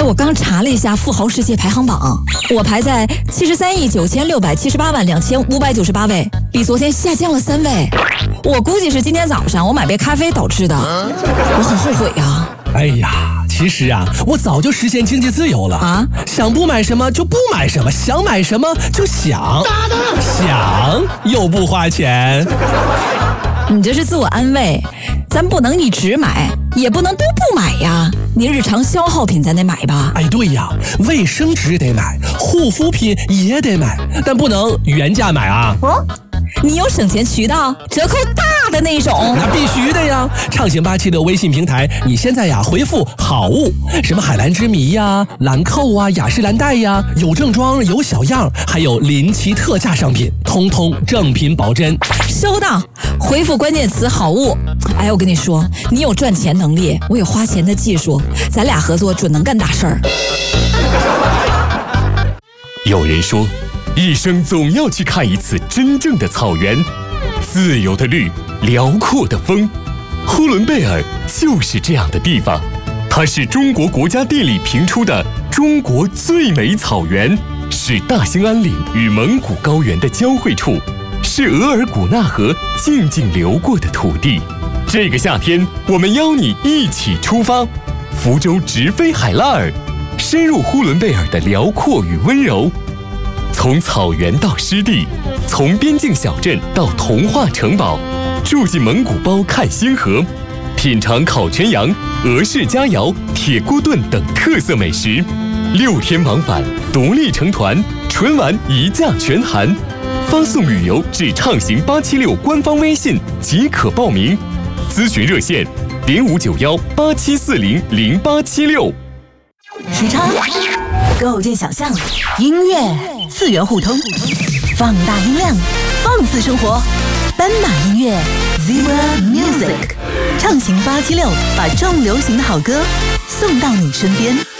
我刚查了一下富豪世界排行榜，我排在73亿9678255898位，比昨天下降了3位。我估计是今天早上我买杯咖啡导致的，我很后悔呀。 哎呀，其实啊，我早就实现经济自由了啊！想不买什么就不买什么，想买什么就想又不花钱。 你这是自我安慰，咱不能一直买，也不能都不买呀。你日常消耗品咱得买吧？ 哎，对呀，卫生纸得买，护肤品也得买，但不能原价买啊。 你有省钱渠道，折扣大的那种？ 那必须的呀！畅行876微信平台，你现在呀回复好物，什么海蓝之谜呀、兰蔻啊、雅诗兰黛呀，有正装有小样，还有临期特价商品，通通正品保真。 收到，回复关键词好物。哎，我跟你说，你有赚钱能力，我有花钱的技术，咱俩合作准能干大事儿。 有人说，一生总要去看一次真正的草原，自由的绿，辽阔的风。呼伦贝尔就是这样的地方，它是中国国家地理评出的中国最美草原，是大兴安岭与蒙古高原的交汇处，是额尔古纳河静静流过的土地。这个夏天，我们邀你一起出发，福州直飞海拉尔，深入呼伦贝尔的辽阔与温柔。从草原到湿地，从边境小镇到童话城堡，住进蒙古包看星河，品尝烤全羊、俄式佳肴、铁锅炖等特色美食。6天往返，独立成团，纯玩一价全含。发送旅游至畅行876官方微信即可报名。咨询热线059187400876。 时差，构建想象，音乐次元互通，放大音量，放肆生活。斑马音乐 Zebra Music， 畅行876，把重流行的好歌送到你身边。